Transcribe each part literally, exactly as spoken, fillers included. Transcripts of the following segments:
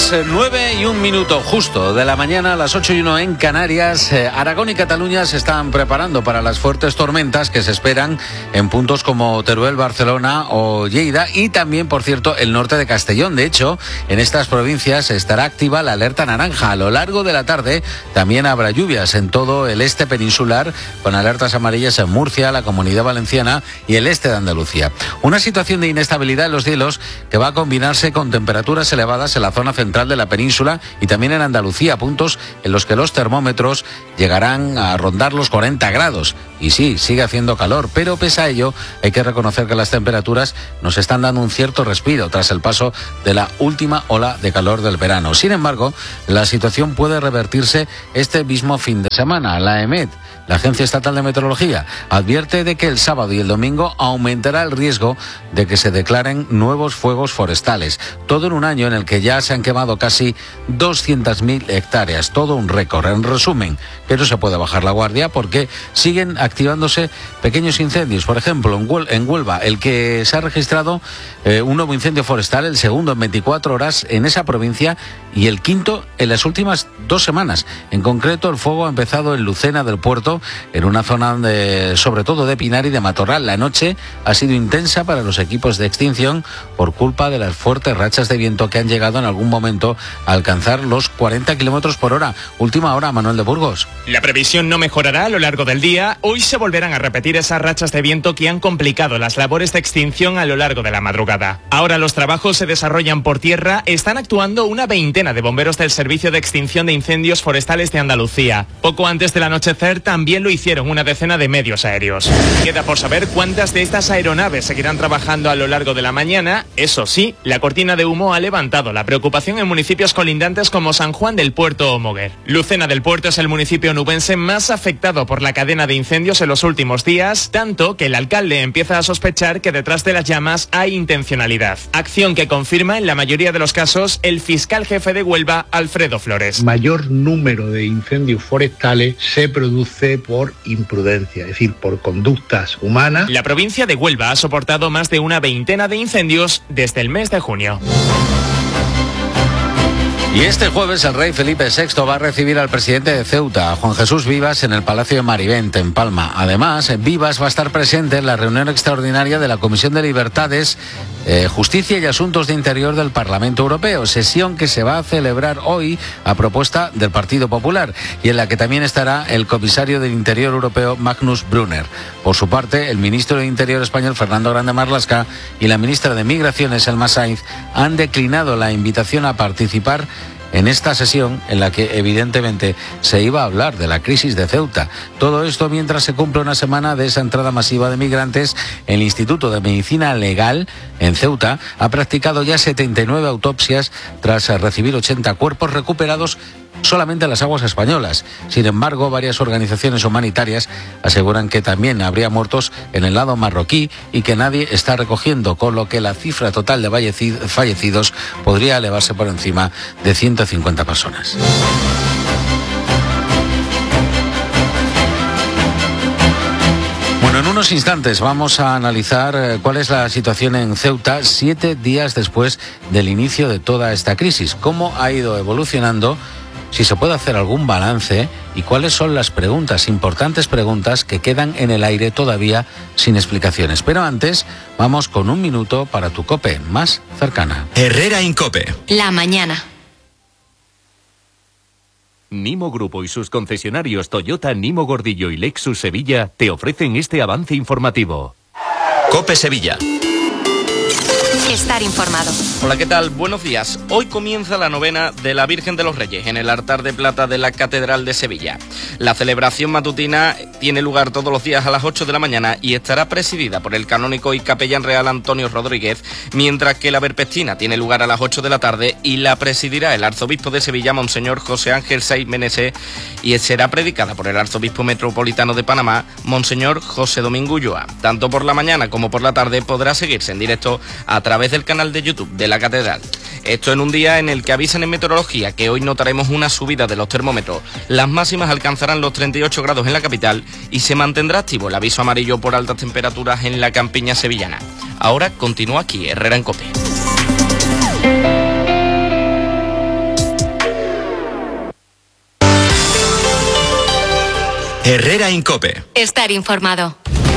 Las nueve y un minuto justo de la mañana, a las ocho y uno en Canarias, eh, Aragón y Cataluña se están preparando para las fuertes tormentas que se esperan en puntos como Teruel, Barcelona o Lleida y también, por cierto, el norte de Castellón. De hecho, en estas provincias estará activa la alerta naranja. A lo largo de la tarde también habrá lluvias en todo el este peninsular, con alertas amarillas en Murcia, la Comunidad Valenciana y el este de Andalucía. Una situación de inestabilidad en los cielos que va a combinarse con temperaturas elevadas en la zona central de la península y también en Andalucía, puntos en los que los termómetros llegarán a rondar los cuarenta grados. Y sí, sigue haciendo calor, pero pese a ello hay que reconocer que las temperaturas nos están dando un cierto respiro tras el paso de la última ola de calor del verano. Sin embargo, la situación puede revertirse este mismo fin de semana. La EMET, la Agencia Estatal de Meteorología, advierte de que el sábado y el domingo aumentará el riesgo de que se declaren nuevos fuegos forestales. Todo en un año en el que ya se han quemado casi doscientas mil hectáreas, todo un récord. En resumen, que no se puede bajar la guardia porque siguen activándose pequeños incendios. Por ejemplo, en, Huel- en Huelva, el que se ha registrado eh, un nuevo incendio forestal, el segundo en veinticuatro horas en esa provincia y el quinto en las últimas dos semanas. En concreto, el fuego ha empezado en Lucena del Puerto, en una zona de, sobre todo de pinar y de matorral. La noche ha sido intensa para los equipos de extinción por culpa de las fuertes rachas de viento que han llegado en algún momento a alcanzar los cuarenta kilómetros por hora. Última hora, Manuel de Burgos. La previsión no mejorará a lo largo del día. Hoy se volverán a repetir esas rachas de viento que han complicado las labores de extinción a lo largo de la madrugada. Ahora los trabajos se desarrollan por tierra. Están actuando una veintena de bomberos del Servicio de Extinción de Incendios Forestales de Andalucía. Poco antes del anochecer también lo hicieron una decena de medios aéreos. Queda por saber cuántas de estas aeronaves seguirán trabajando a lo largo de la mañana. Eso sí, la cortina de humo ha levantado la preocupación en municipios colindantes como San Juan del Puerto o Moguer. Lucena del Puerto es el municipio nubense más afectado por la cadena de incendios en los últimos días, tanto que el alcalde empieza a sospechar que detrás de las llamas hay intencionalidad. Acción que confirma en la mayoría de los casos el fiscal jefe de Huelva, Alfredo Flores. Mayor número de incendios forestales se produce por imprudencia, es decir, por conductas humanas. La provincia de Huelva ha soportado más de una veintena de incendios desde el mes de junio. Y este jueves el rey Felipe sexto va a recibir al presidente de Ceuta, Juan Jesús Vivas, en el Palacio de Marivent, en Palma. Además, Vivas va a estar presente en la reunión extraordinaria de la Comisión de Libertades, eh, Justicia y Asuntos de Interior del Parlamento Europeo, sesión que se va a celebrar hoy a propuesta del Partido Popular y en la que también estará el comisario del Interior Europeo, Magnus Brunner. Por su parte, el ministro de Interior español, Fernando Grande Marlaska, y la ministra de Migraciones, Elma Sainz, han declinado la invitación a participar en esta sesión en la que evidentemente se iba a hablar de la crisis de Ceuta. Todo esto mientras se cumple una semana de esa entrada masiva de migrantes. El Instituto de Medicina Legal en Ceuta ha practicado ya setenta y nueve autopsias tras recibir ochenta cuerpos recuperados solamente en las aguas españolas. Sin embargo, varias organizaciones humanitarias aseguran que también habría muertos en el lado marroquí y que nadie está recogiendo, con lo que la cifra total de fallecidos podría elevarse por encima de ciento cincuenta personas. Bueno, en unos instantes vamos a analizar cuál es la situación en Ceuta siete días después del inicio de toda esta crisis, cómo ha ido evolucionando, si se puede hacer algún balance y cuáles son las preguntas, importantes preguntas que quedan en el aire todavía sin explicaciones. Pero antes, vamos con un minuto para tu COPE más cercana. Herrera Incope. La mañana. Nimo Grupo y sus concesionarios Toyota, Nimo Gordillo y Lexus Sevilla te ofrecen este avance informativo. COPE Sevilla. Estar informado. Hola, ¿qué tal? Buenos días. Hoy comienza la novena de la Virgen de los Reyes en el altar de plata de la Catedral de Sevilla. La celebración matutina tiene lugar todos los días a las ocho de la mañana y estará presidida por el canónigo y capellán real Antonio Rodríguez, mientras que la vespertina tiene lugar a las ocho de la tarde y la presidirá el arzobispo de Sevilla, Monseñor José Ángel Saiz Meneses, y será predicada por el arzobispo metropolitano de Panamá, Monseñor José Domingo Ulloa. Tanto por la mañana como por la tarde podrá seguirse en directo a través del canal de YouTube de la Catedral. Esto en un día en el que avisan en meteorología que hoy notaremos una subida de los termómetros. Las máximas alcanzarán los treinta y ocho grados en la capital y se mantendrá activo el aviso amarillo por altas temperaturas en la campiña sevillana. Ahora continúa aquí Herrera en COPE. Herrera Incope. Estar informado.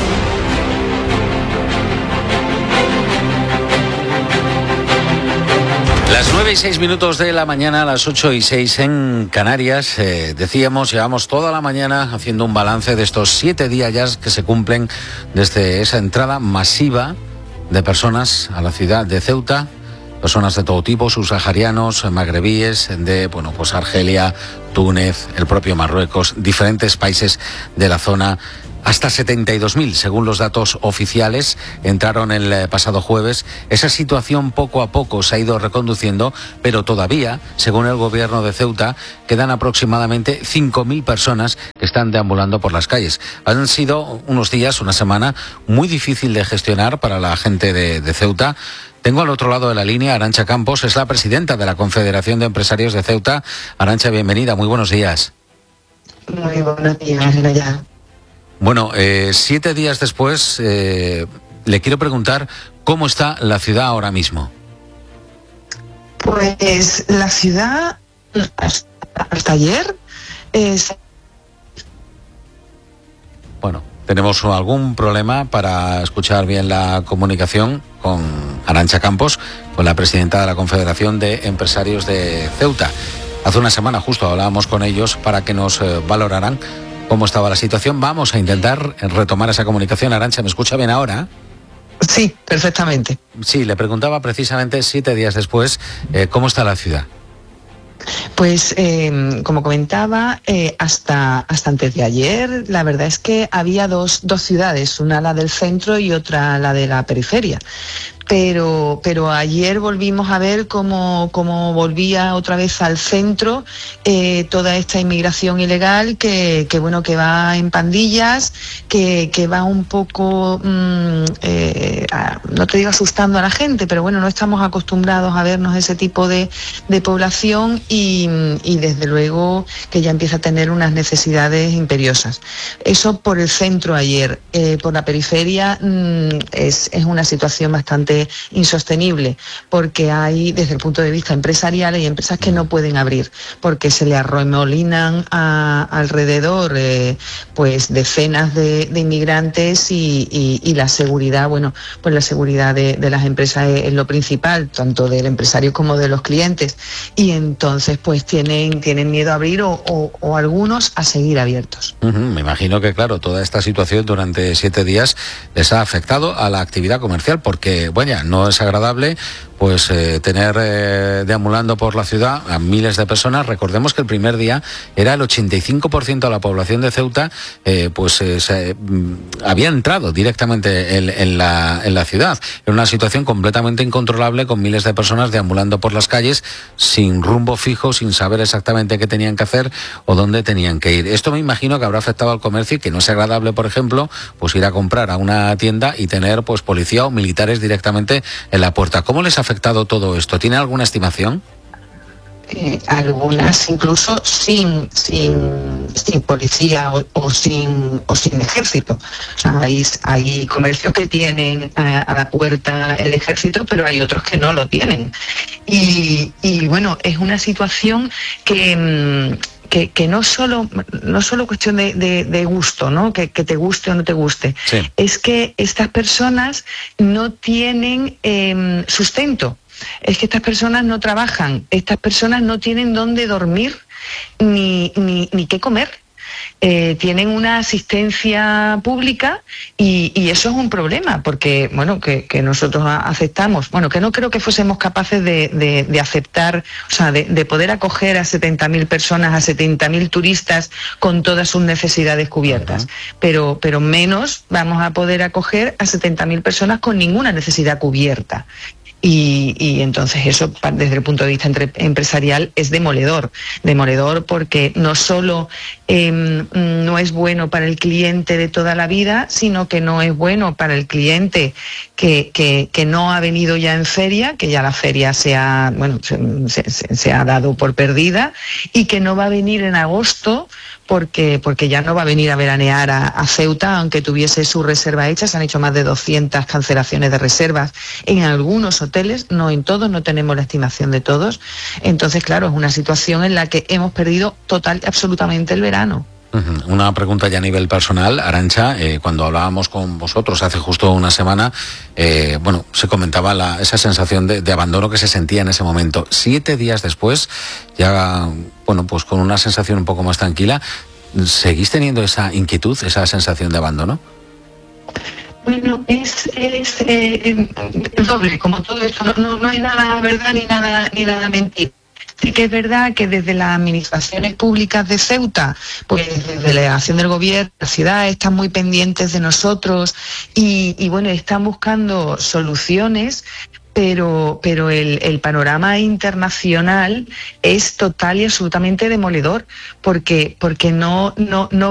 Las nueve y seis minutos de la mañana, a las ocho y seis en Canarias. Eh, decíamos, llevamos toda la mañana haciendo un balance de estos siete días ya que se cumplen desde esa entrada masiva de personas a la ciudad de Ceuta. Personas de todo tipo, subsaharianos, magrebíes, de bueno, pues Argelia, Túnez, el propio Marruecos, diferentes países de la zona. Hasta setenta y dos mil, según los datos oficiales, entraron el pasado jueves. Esa situación poco a poco se ha ido reconduciendo, pero todavía, según el gobierno de Ceuta, quedan aproximadamente cinco mil personas que están deambulando por las calles. Han sido unos días, una semana, muy difícil de gestionar para la gente de, de Ceuta. Tengo al otro lado de la línea a Arantxa Campos, es la presidenta de la Confederación de Empresarios de Ceuta. Arantxa, bienvenida, muy buenos días. Muy buenos días, Naya. Bueno, eh, siete días después, eh, le quiero preguntar cómo está la ciudad ahora mismo. Pues la ciudad, hasta, hasta ayer, es... Bueno, tenemos algún problema para escuchar bien la comunicación con Arantxa Campos, con la presidenta de la Confederación de Empresarios de Ceuta. Hace una semana justo hablábamos con ellos para que nos eh, valoraran cómo estaba la situación. Vamos a intentar retomar esa comunicación. Arantxa, ¿me escucha bien ahora? Sí, perfectamente. Sí, le preguntaba precisamente siete días después eh, cómo está la ciudad. Pues eh, como comentaba, eh, hasta, hasta antes de ayer, la verdad es que había dos, dos ciudades, una la del centro y otra la de la periferia. Pero, pero ayer volvimos a ver cómo, cómo volvía otra vez al centro eh, toda esta inmigración ilegal que, que bueno que va en pandillas, que, que va un poco, mmm, eh, a, no te digo asustando a la gente, pero bueno, no estamos acostumbrados a vernos ese tipo de, de población y, y desde luego que ya empieza a tener unas necesidades imperiosas. Eso por el centro ayer. Eh, por la periferia mmm, es, es una situación bastante insostenible, porque hay, desde el punto de vista empresarial, hay empresas que no pueden abrir porque se le arremolinan a, alrededor eh, pues decenas de, de inmigrantes y, y, y la seguridad, bueno, pues la seguridad de, de las empresas es, es lo principal, tanto del empresario como de los clientes, y entonces pues tienen, tienen miedo a abrir o, o, o algunos a seguir abiertos. Uh-huh, me imagino que claro, toda esta situación durante siete días les ha afectado a la actividad comercial porque, bueno, no es agradable pues eh, tener eh, deambulando por la ciudad a miles de personas. Recordemos que el primer día era el ochenta y cinco por ciento de la población de Ceuta eh, pues eh, se, mm, había entrado directamente en, en, la, en la ciudad. Era una situación completamente incontrolable, con miles de personas deambulando por las calles sin rumbo fijo, sin saber exactamente qué tenían que hacer o dónde tenían que ir. Esto me imagino que habrá afectado al comercio y que no es agradable, por ejemplo, pues ir a comprar a una tienda y tener pues policía o militares directamente en la puerta. ¿Cómo les ha afectado todo esto? ¿Tiene alguna estimación? Eh, algunas incluso sin sin, sin policía o, o sin o sin ejército. O sea, hay, hay comercios que tienen a, a la puerta el ejército, pero hay otros que no lo tienen. Y, y bueno, es una situación que... Que, que no solo no solo cuestión de, de, de gusto, ¿no? Que, que te guste o no te guste. Sí. Es que estas personas no tienen eh, sustento. Es que estas personas no trabajan. Estas personas no tienen dónde dormir ni, ni, ni qué comer. Eh, tienen una asistencia pública y, y eso es un problema porque, bueno, que, que nosotros aceptamos, bueno, que no creo que fuésemos capaces de, de, de aceptar, o sea, de, de poder acoger a setenta mil personas, a setenta mil turistas con todas sus necesidades cubiertas, uh-huh. pero, pero menos vamos a poder acoger a setenta mil personas con ninguna necesidad cubierta. Y, y entonces eso, desde el punto de vista entre, empresarial, es demoledor. Demoledor porque no solo eh, no es bueno para el cliente de toda la vida, sino que no es bueno para el cliente que, que, que no ha venido ya en feria, que ya la feria se ha, bueno, se, se, se ha dado por perdida, y que no va a venir en agosto, porque, porque ya no va a venir a veranear a, a Ceuta, aunque tuviese su reserva hecha. Se han hecho más de doscientas cancelaciones de reservas en algunos hoteles, no en todos, no tenemos la estimación de todos. Entonces, claro, es una situación en la que hemos perdido total y absolutamente el verano. Uh-huh. Una pregunta ya a nivel personal, Arantxa, eh, cuando hablábamos con vosotros hace justo una semana, eh, bueno, se comentaba la, esa sensación de, de abandono que se sentía en ese momento. Siete días después, ya, bueno, pues con una sensación un poco más tranquila, ¿seguís teniendo esa inquietud, esa sensación de abandono? Bueno, es, es eh, doble, como todo esto, no, no, no hay nada verdad ni nada, ni nada mentira. Sí que es verdad que desde las administraciones públicas de Ceuta, pues desde la delegación del gobierno, la ciudad, están muy pendientes de nosotros y, y bueno, están buscando soluciones, pero, pero el, el panorama internacional es total y absolutamente demoledor, porque, porque no, no, no